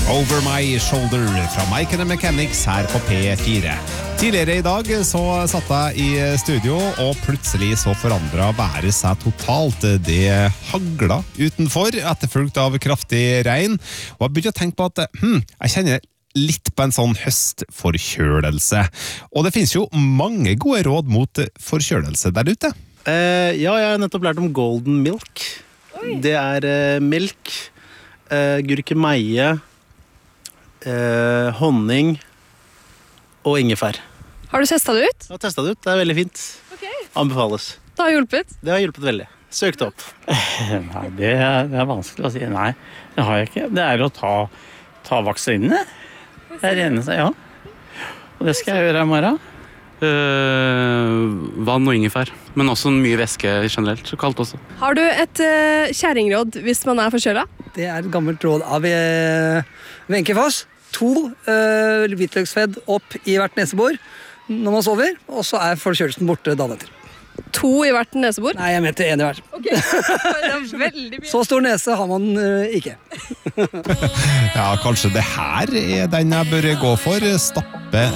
Over My Shoulder fra Mike and the Mechanics her på P4. Tidligere i dag så satt jeg i studio, og plutselig så forandret været seg totalt. Det hagla utenfor, etterfulgt av kraftig regn, og jeg begynte å tenke på at jeg kjenner litt på en sånn høstforkjølelse. Og det finnes jo mange gode råd mot forkjølelse der ute. Ja, jeg har nettopp lært om golden milk. Oi. Det melk, gurkemeie, honning og ingefær. Har du testet det ut? Jeg har testet det ut, det veldig fint. Okay. Anbefales. Det har hjulpet? Det har hjulpet veldig. Søk det opp. Nei, det vanskelig å si. Nei, det har jeg ikke. Det å ta vaksinene. Det det eneste, ja. Og det skal jeg gjøre i morgen. Vann og ingefær, men også mye væske generelt, så kaldt også. Har du et kjæringråd hvis man forkjølet? Det et gammelt råd av Wenche Foss. 2 hvitløksfedd opp i hvert nesebor når man sover, og så forkjølelsen borte dagen etter. 2 i hvert nesebor? Nei, jeg mente 1 i hvert. Okay. Det veldig mye. Så stor nese har man ikke. Ja, kanskje det her den jeg bør gå for. Stappe